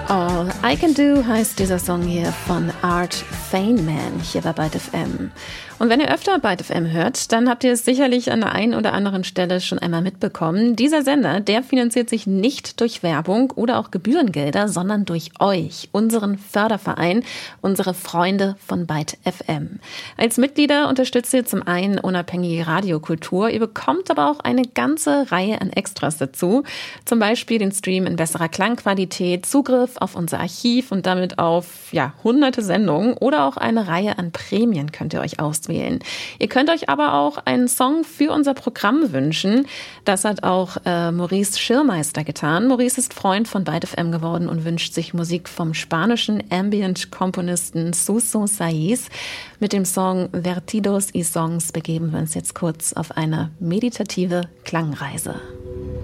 All I Can Do heißt dieser Song hier von Art Feynman hier bei Byte FM. Und wenn ihr öfter Byte FM hört, dann habt ihr es sicherlich an der einen oder anderen Stelle schon einmal mitbekommen. Dieser Sender, der finanziert sich nicht durch Werbung oder auch Gebührengelder, sondern durch euch, unseren Förderverein, unsere Freunde von Byte FM. Als Mitglieder unterstützt ihr zum einen unabhängige Radiokultur, ihr bekommt aber auch eine ganze Reihe an Extras dazu. Zum Beispiel den Stream in besserer Klangqualität, Zugriff auf unser Archiv und damit auf hunderte Sendungen oder auch eine Reihe an Prämien könnt ihr euch auswählen. Ihr könnt euch aber auch einen Song für unser Programm wünschen. Das hat auch Maurice Schirmeister getan. Maurice ist Freund von Byte FM geworden und wünscht sich Musik vom spanischen Ambient-Komponisten Suso Saiz. Mit dem Song Vertidos y Songs begeben wir uns jetzt kurz auf eine meditative Klangreise.